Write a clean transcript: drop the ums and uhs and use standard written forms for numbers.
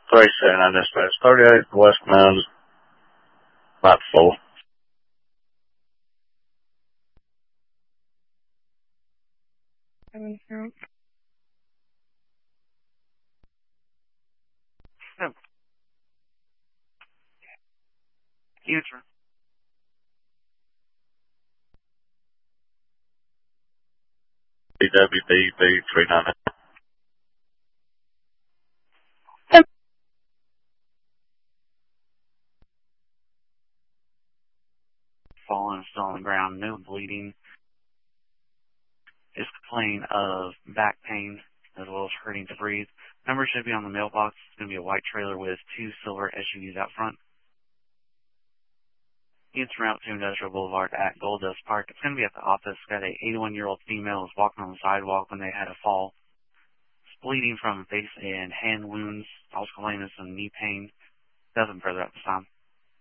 37 dispatch. 38 westbound, not full. Future. BWBB 39. Fallen, still on the ground, no bleeding. Is complaining of back pain as well as hurting to breathe. Number should be on the mailbox. It's going to be a white trailer with 2 silver SUVs out front. It's route to Industrial Boulevard at Goldust Park. It's going to be at the office. Got a 81-year-old female was walking on the sidewalk when they had a fall. It's bleeding from face and hand wounds. Also complaining of some knee pain. Nothing further at this time.